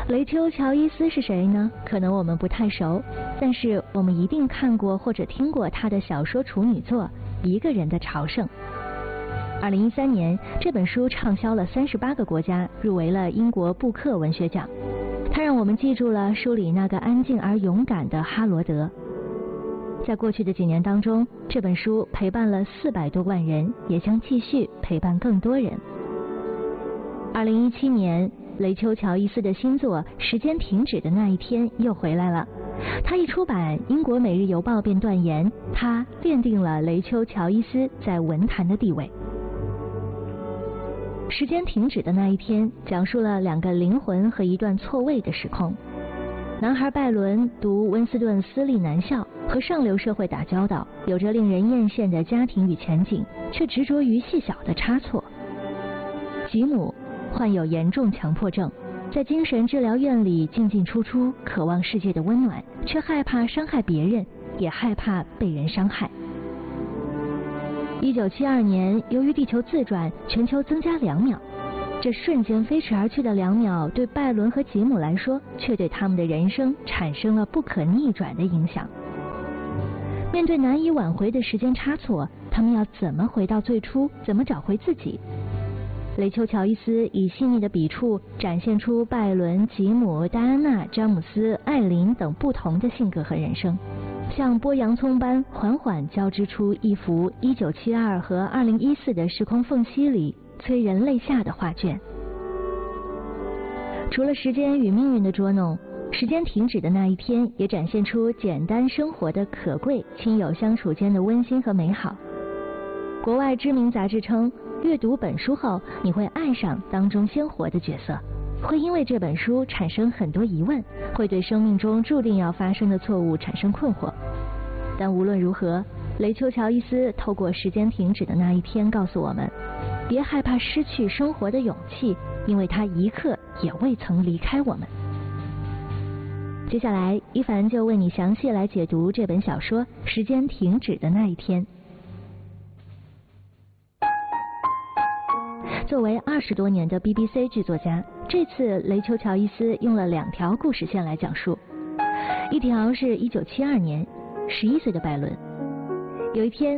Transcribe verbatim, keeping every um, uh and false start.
雷丘·乔伊斯是谁呢？可能我们不太熟，但是我们一定看过或者听过他的小说处女作《一个人的朝圣》。二零一三年，这本书畅销了三十八个国家，入围了英国布克文学奖。它让我们记住了书里那个安静而勇敢的哈罗德。在过去的几年当中，这本书陪伴了四百多万人，也将继续陪伴更多人。二零一七年，雷丘·乔伊斯的新作《时间停止的那一天》又回来了。他一出版，英国《每日邮报》便断言，他奠定了雷丘·乔伊斯在文坛的地位。时间停止的那一天讲述了两个灵魂和一段错位的时空。男孩拜伦读温斯顿私立男校，和上流社会打交道，有着令人艳羡的家庭与前景，却执着于细小的差错。吉姆患有严重强迫症，在精神治疗院里进进出出，渴望世界的温暖，却害怕伤害别人，也害怕被人伤害。一九七二年，由于地球自转，全球增加两秒。这瞬间飞驰而去的两秒，对拜伦和吉姆来说，却对他们的人生产生了不可逆转的影响。面对难以挽回的时间差错，他们要怎么回到最初？怎么找回自己？雷丘·乔伊斯以细腻的笔触展现出拜伦、吉姆、戴安娜、詹姆斯、艾琳等不同的性格和人生，像剥洋葱般缓缓交织出一幅一九七二和二零一四的时空缝隙里催人泪下的画卷。除了时间与命运的捉弄，时间停止的那一天也展现出简单生活的可贵，亲友相处间的温馨和美好。国外知名杂志称，阅读本书后，你会爱上当中鲜活的角色，会因为这本书产生很多疑问，会对生命中注定要发生的错误产生困惑。但无论如何，雷丘·乔伊斯透过时间停止的那一天告诉我们，别害怕失去生活的勇气，因为他一刻也未曾离开我们。接下来，一凡就为你详细来解读这本小说《时间停止的那一天》。作为二十多年的 B B C 剧作家，这次雷丘·乔伊斯用了两条故事线来讲述。一条是一九七二年，十一岁的拜伦，有一天